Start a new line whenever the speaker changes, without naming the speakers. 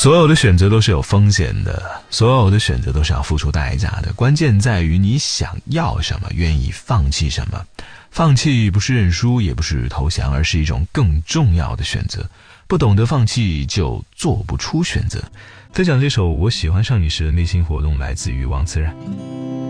所有的选择都是有风险的，所有的选择都是要付出代价的，关键在于你想要什么，愿意放弃什么。放弃不是认输，也不是投降，而是一种更重要的选择。不懂得放弃，就做不出选择。分享这首我喜欢上你时的内心活动，来自于王自然。